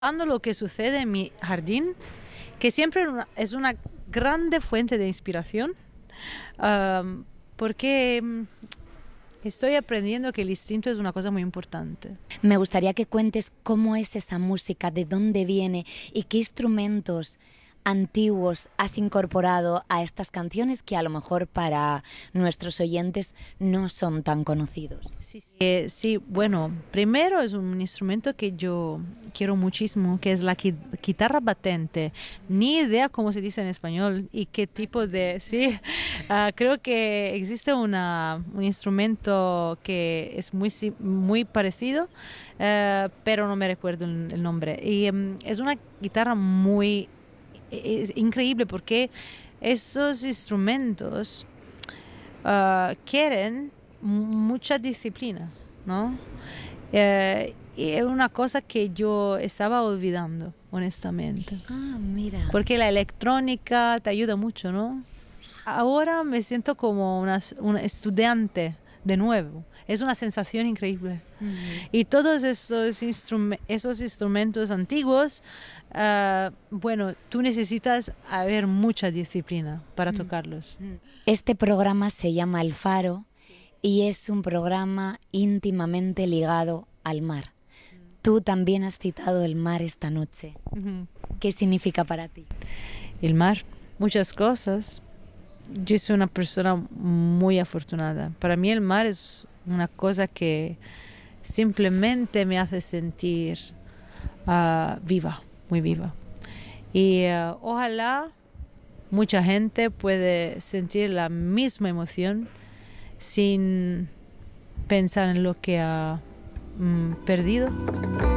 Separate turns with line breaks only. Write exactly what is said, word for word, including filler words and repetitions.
Ando lo que sucede en mi jardín, que siempre una- es una grande fuente de inspiración, am, porque mm, estoy aprendiendo que el instinto es una cosa muy importante.
Me gustaría que cuentes cómo es esa música, de dónde viene y qué instrumentos antiguos has incorporado a estas canciones que a lo mejor para nuestros oyentes no son tan conocidos.
Sí, sí. Eh, sí, bueno, primero es un instrumento que yo quiero muchísimo, que es la qui- guitarra batente. Ni idea cómo se dice en español y qué tipo de... Sí, ah, creo que existe una, un instrumento que es muy, si- muy parecido, eh, pero no me recuerdo el, el nombre. Y em, es una guitarra muy... Es increíble porque esos instrumentos ah, quieren mucha disciplina, ¿no? Eh, y es una cosa que yo estaba olvidando, honestamente.
Ah, mira.
Porque la electrónica te ayuda mucho, ¿no? Ahora me siento como una, una estudiante de nuevo. Es una sensación increíble.
Ujú.
Y todos esos, instrume- esos instrumentos antiguos, ah, bueno, tú necesitas haber mucha disciplina para
Mm.
tocarlos.
Este programa se llama El Faro y es un programa íntimamente ligado al mar. Tú también has citado el mar esta noche.
Ujú.
¿Qué significa para ti?
El mar, muchas cosas. Yo soy una persona muy afortunada. Para mí el mar es una cosa que simplemente me hace sentir ah, viva, muy viva. Y ah, ojalá mucha gente puede sentir la misma emoción sin pensar en lo que ha mm, perdido.